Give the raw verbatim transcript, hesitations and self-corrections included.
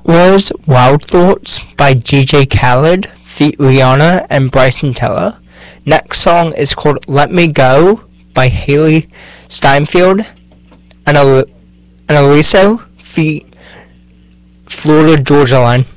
That was Wild Thoughts by D J Khaled, feat. Rihanna and Bryson Tiller. Next song is called Let Me Go by Haley Steinfeld and, Al- and Aliso, feat. Florida Georgia Line.